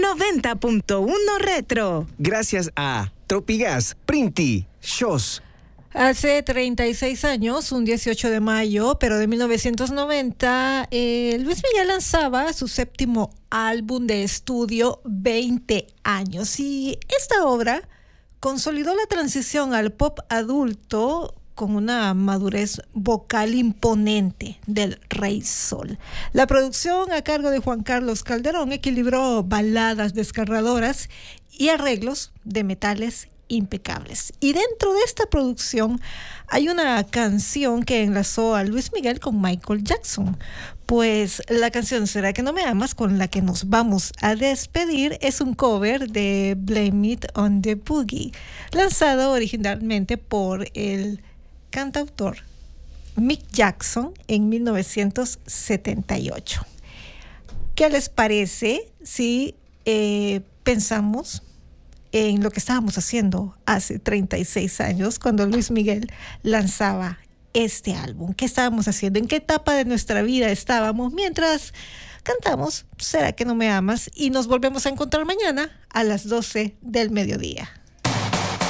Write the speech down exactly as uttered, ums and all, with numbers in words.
noventa punto uno Retro. Gracias a Tropigas, Printi, Shows. Hace treinta y seis años, un dieciocho de mayo, pero de mil novecientos noventa, eh, Luis Miguel lanzaba su séptimo álbum de estudio, veinte años. Y esta obra consolidó la transición al pop adulto con una madurez vocal imponente del Rey Sol. La producción a cargo de Juan Carlos Calderón equilibró baladas desgarradoras y arreglos de metales impecables. Y dentro de esta producción hay una canción que enlazó a Luis Miguel con Michael Jackson. Pues la canción ¿Será que no me amas?, con la que nos vamos a despedir, es un cover de Blame It on the Boogie, lanzado originalmente por el cantautor Mick Jackson en mil novecientos setenta y ocho. ¿Qué les parece si eh, pensamos en lo que estábamos haciendo hace treinta y seis años cuando Luis Miguel lanzaba este álbum? ¿Qué estábamos haciendo? ¿En qué etapa de nuestra vida estábamos mientras cantamos ¿Será que no me amas? Y nos volvemos a encontrar mañana a las doce del mediodía.